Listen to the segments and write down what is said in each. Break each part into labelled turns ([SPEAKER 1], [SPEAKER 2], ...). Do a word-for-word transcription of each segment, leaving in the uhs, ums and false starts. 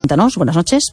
[SPEAKER 1] Cuéntanos, buenas noches.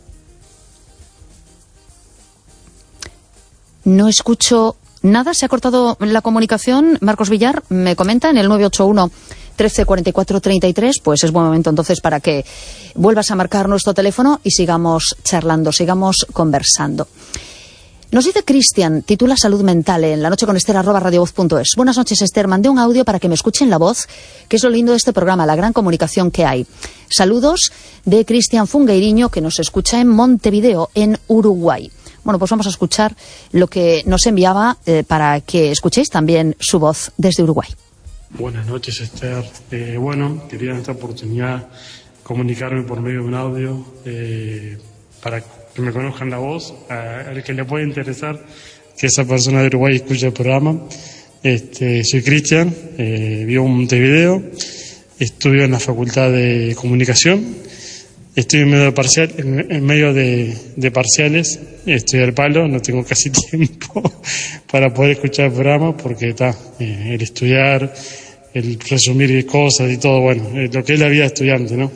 [SPEAKER 1] No escucho nada, se ha cortado la comunicación. Marcos Villar me comenta en el nueve ocho uno, trece, cuarenta y cuatro, treinta y tres, pues es buen momento entonces para que vuelvas a marcar nuestro teléfono y sigamos charlando, sigamos conversando. Nos dice Cristian, titula Salud Mental en la noche con Esther, arroba radiovoz punto es. Buenas noches, Esther, mandé un audio para que me escuchen la voz, que es lo lindo de este programa, la gran comunicación que hay. Saludos de Cristian Fungueiriño, que nos escucha en Montevideo, en Uruguay. Bueno, pues vamos a escuchar lo que nos enviaba eh, para que escuchéis también su voz desde Uruguay.
[SPEAKER 2] Buenas noches, Esther. Eh, bueno, quería en esta oportunidad comunicarme por medio de un audio eh, para que me conozcan la voz, a, a que le pueda interesar que esa persona de Uruguay escuche el programa. Este, soy Cristian, eh, vivo en Montevideo, estudio en la Facultad de Comunicación. Estoy en medio de, parcial, en, en medio de, de parciales, estoy al palo, no tengo casi tiempo para poder escuchar el programa porque está eh, el estudiar, el resumir cosas y todo, bueno, eh, lo que es la vida de estudiante, ¿no?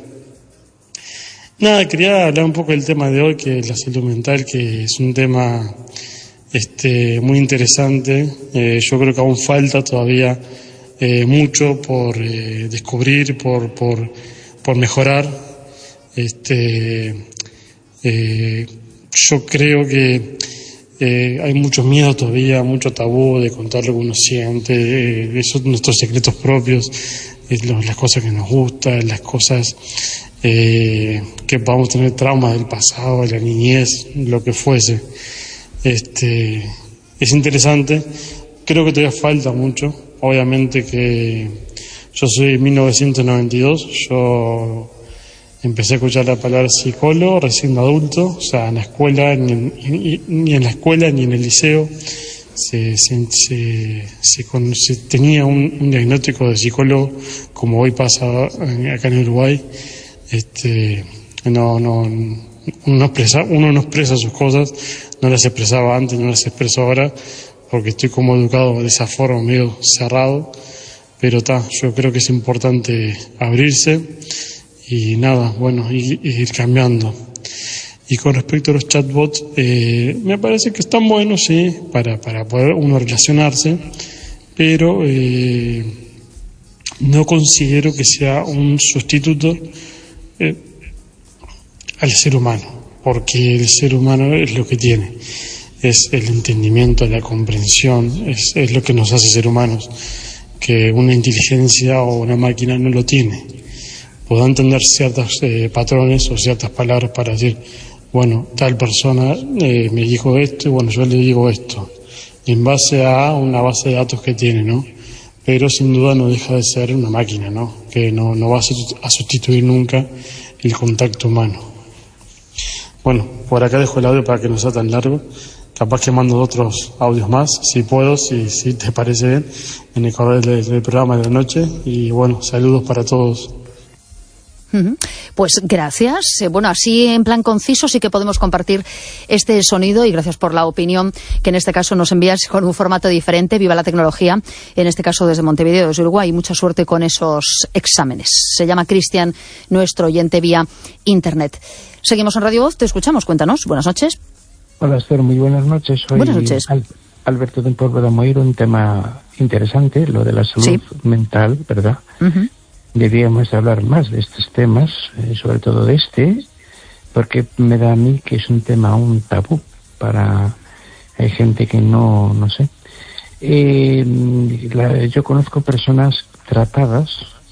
[SPEAKER 2] Nada, quería hablar un poco del tema de hoy, que es la salud mental, que es un tema este, muy interesante. Eh, yo creo que aún falta todavía eh, mucho por eh, descubrir, por, por, por mejorar. Este, eh, yo creo que eh, hay mucho miedo todavía, mucho tabú de contar lo que uno siente, eh, esos nuestros secretos propios, eh, lo, las cosas que nos gustan, las cosas eh, que podamos tener traumas del pasado, de la niñez, lo que fuese. Este, es interesante, creo que todavía falta mucho. Obviamente que yo soy de mil novecientos noventa y dos, yo empecé a escuchar la palabra psicólogo recién adulto, o sea, en la escuela, ni en, ni, ni en la escuela ni en el liceo se, se, se, se, con, se tenía un, un diagnóstico de psicólogo, como hoy pasa acá en Uruguay. Este, no, no, uno, expresa, uno no expresa sus cosas, no las expresaba antes, no las expreso ahora, porque estoy como educado de esa forma, medio cerrado, pero está, yo creo que es importante abrirse. Y nada, bueno, y, y ir cambiando. Y con respecto a los chatbots, eh, me parece que están buenos, sí, para, para poder uno relacionarse, pero eh, no considero que sea un sustituto eh, al ser humano, porque el ser humano es lo que tiene, es el entendimiento, la comprensión, es, es lo que nos hace ser humanos, que una inteligencia o una máquina no lo tiene. Puedo entender ciertos eh, patrones o ciertas palabras para decir, bueno, tal persona eh, me dijo esto y bueno, yo le digo esto, en base a una base de datos que tiene, ¿no? Pero sin duda no deja de ser una máquina, ¿no? Que no, no va a sustituir nunca el contacto humano. Bueno, por acá dejo el audio para que no sea tan largo. Capaz que mando otros audios más, si puedo, si, si te parece bien, en el correo del, del programa de la noche. Y bueno, saludos para todos.
[SPEAKER 1] Pues gracias. Bueno, así en plan conciso sí que podemos compartir este sonido y gracias por la opinión que en este caso nos envías con un formato diferente. Viva la tecnología, en este caso desde Montevideo, desde Uruguay. Mucha suerte con esos exámenes. Se llama Cristian, nuestro oyente vía Internet. Seguimos en Radio Voz, te escuchamos, cuéntanos. Buenas noches.
[SPEAKER 3] Hola, Esther, muy buenas noches. Soy
[SPEAKER 1] buenas noches.
[SPEAKER 3] Al- Alberto del Pueblo de Amoir, un tema interesante, lo de la salud sí. mental, ¿verdad? Uh-huh. Deberíamos hablar más de estos temas, eh, sobre todo de este, porque me da a mí que es un tema un tabú para hay gente que no, no sé. Eh, la, yo conozco personas tratadas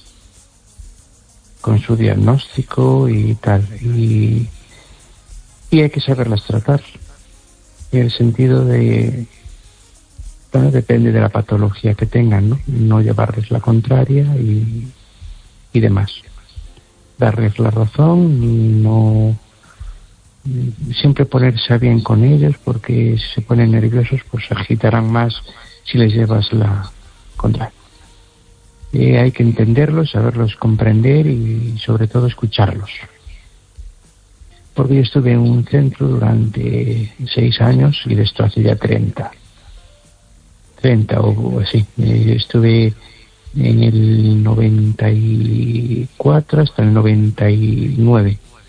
[SPEAKER 3] con su diagnóstico y tal, y, y hay que saberlas tratar, en el sentido de, bueno, depende de la patología que tengan, ¿no? No llevarles la contraria y y demás, darles la razón, no siempre ponerse bien con ellos, porque si se ponen nerviosos pues se agitarán más si les llevas la contraria. Eh, hay que entenderlos, saberlos comprender y sobre todo escucharlos, porque yo estuve en un centro durante seis años y de esto hace ya treinta treinta o así. Eh, estuve en el noventa y cuatro hasta el noventa y nueve